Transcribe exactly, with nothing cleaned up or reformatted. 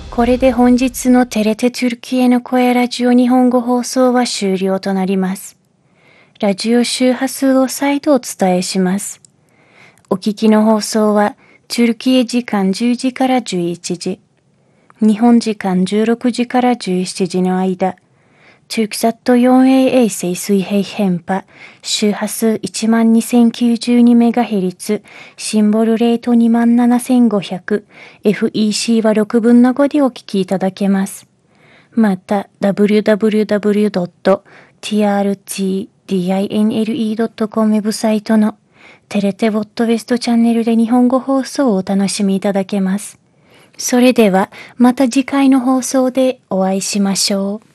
これで本日のテレテトゥルキエの声ラジオ日本語放送は終了となります。ラジオ周波数を再度お伝えします。お聞きの放送は、トゥルキエ時間じゅうじからじゅういちじ、日本時間じゅうろくじからじゅうしちじの間、トゥルクサット フォーエー 衛星水平変波、周波数 いちまんにせんきゅうじゅうにメガヘルツ、シンボルレート にまんななせんごひゃく、エフイーシー はろくぶんのごでお聞きいただけます。また、ダブリューダブリューダブリュードットティーアールティーディーアイエヌエルイードットコム ウェブサイトのテレテボットウェストチャンネルで日本語放送をお楽しみいただけます。それでは、また次回の放送でお会いしましょう。